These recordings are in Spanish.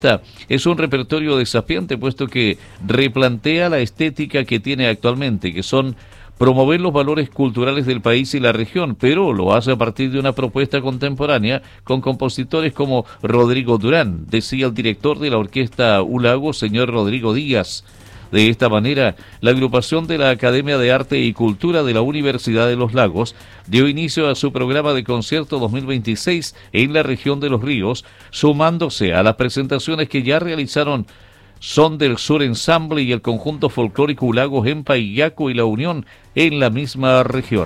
Es un repertorio desafiante, puesto que replantea la estética que tiene actualmente, que son promover los valores culturales del país y la región, pero lo hace a partir de una propuesta contemporánea con compositores como Rodrigo Durán, decía el director de la orquesta Ulago, señor Rodrigo Díaz. De esta manera, la agrupación de la Academia de Arte y Cultura de la Universidad de los Lagos dio inicio a su programa de concierto 2026 en la región de Los Ríos, sumándose a las presentaciones que ya realizaron Son del Sur Ensamble y el conjunto folclórico Ulagos en Paillaco y La Unión en la misma región.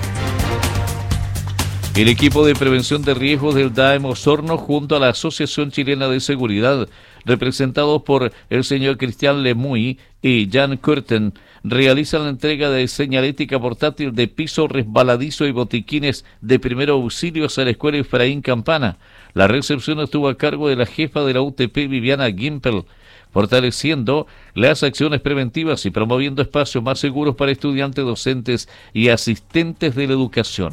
El equipo de prevención de riesgos del DAEM Osorno junto a la Asociación Chilena de Seguridad, representados por el señor Cristian Lemuy y Jan Curten, realizan la entrega de señalética portátil de piso resbaladizo y botiquines de primer auxilios a la escuela Efraín Campana. La recepción estuvo a cargo de la jefa de la UTP, Viviana Gimpel, fortaleciendo las acciones preventivas y promoviendo espacios más seguros para estudiantes, docentes y asistentes de la educación.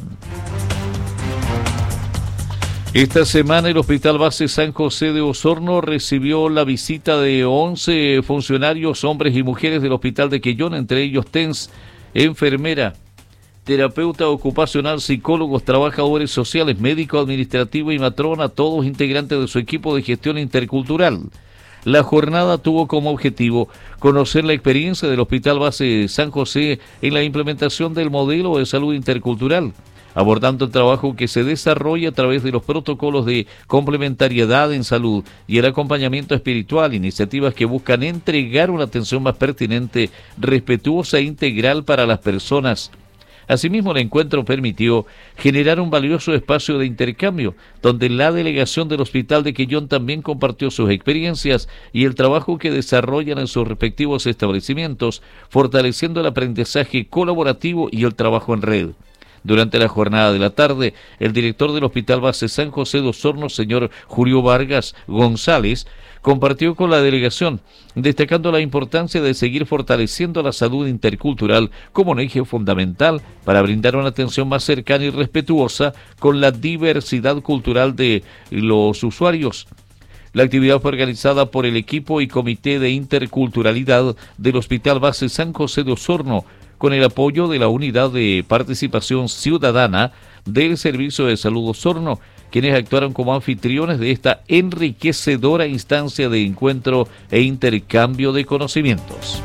Esta semana el Hospital Base San José de Osorno recibió la visita de 11 funcionarios, hombres y mujeres del Hospital de Quellón, entre ellos TENS, enfermera, terapeuta ocupacional, psicólogos, trabajadores sociales, médico, administrativo y matrona, todos integrantes de su equipo de gestión intercultural. La jornada tuvo como objetivo conocer la experiencia del Hospital Base San José en la implementación del modelo de salud intercultural, abordando el trabajo que se desarrolla a través de los protocolos de complementariedad en salud y el acompañamiento espiritual, iniciativas que buscan entregar una atención más pertinente, respetuosa e integral para las personas. Asimismo, el encuentro permitió generar un valioso espacio de intercambio, donde la delegación del Hospital de Quellón también compartió sus experiencias y el trabajo que desarrollan en sus respectivos establecimientos, fortaleciendo el aprendizaje colaborativo y el trabajo en red. Durante la jornada de la tarde, el director del Hospital Base San José de Osorno, señor Julio Vargas González, compartió con la delegación, destacando la importancia de seguir fortaleciendo la salud intercultural como un eje fundamental para brindar una atención más cercana y respetuosa con la diversidad cultural de los usuarios. La actividad fue organizada por el equipo y comité de interculturalidad del Hospital Base San José de Osorno, con el apoyo de la Unidad de Participación Ciudadana del Servicio de Salud Osorno, quienes actuaron como anfitriones de esta enriquecedora instancia de encuentro e intercambio de conocimientos.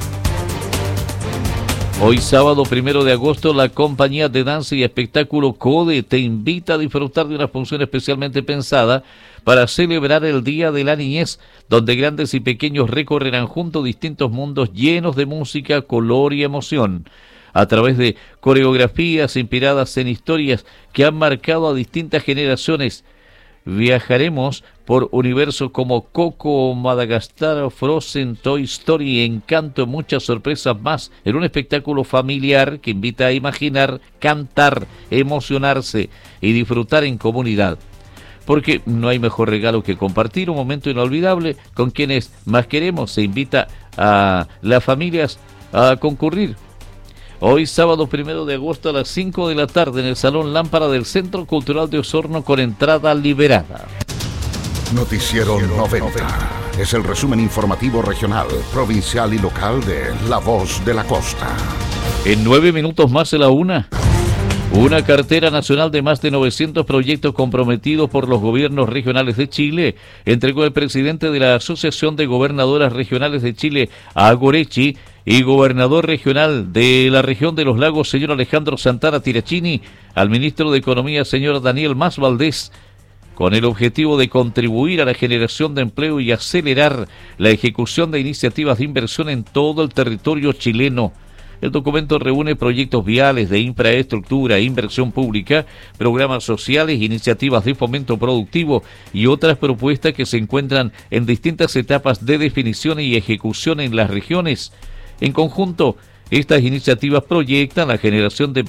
Hoy sábado 1 de agosto, la compañía de danza y espectáculo CODE te invita a disfrutar de una función especialmente pensada para celebrar el Día de la Niñez, donde grandes y pequeños recorrerán juntos distintos mundos llenos de música, color y emoción, a través de coreografías inspiradas en historias que han marcado a distintas generaciones. Viajaremos por universos como Coco, Madagascar, Frozen, Toy Story, Encanto y muchas sorpresas más en un espectáculo familiar que invita a imaginar, cantar, emocionarse y disfrutar en comunidad. Porque no hay mejor regalo que compartir un momento inolvidable con quienes más queremos. Se invita a las familias a concurrir hoy sábado 1 de agosto a las 5 de la tarde en el Salón Lámpara del Centro Cultural de Osorno con entrada liberada. Noticiero 90. Es el resumen informativo regional, provincial y local de La Voz de la Costa. En 9 minutos más de la una. Una cartera nacional de más de 900 proyectos comprometidos por los gobiernos regionales de Chile entregó el presidente de la Asociación de Gobernadoras Regionales de Chile, Agorechi, y gobernador regional de la región de los lagos, señor Alejandro Santana Tirachini, al ministro de Economía, señor Daniel Mas Valdés, con el objetivo de contribuir a la generación de empleo y acelerar la ejecución de iniciativas de inversión en todo el territorio chileno. El documento reúne proyectos viales, de infraestructura, inversión pública, programas sociales, iniciativas de fomento productivo y otras propuestas que se encuentran en distintas etapas de definición y ejecución en las regiones. En conjunto, estas iniciativas proyectan la generación de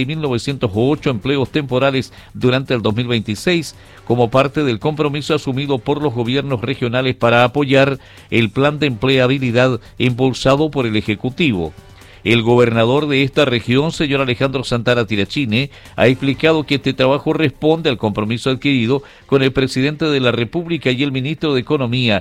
26.908 empleos temporales durante el 2026 como parte del compromiso asumido por los gobiernos regionales para apoyar el plan de empleabilidad impulsado por el Ejecutivo. El gobernador de esta región, señor Alejandro Santana Tirachine, ha explicado que este trabajo responde al compromiso adquirido con el presidente de la República y el ministro de Economía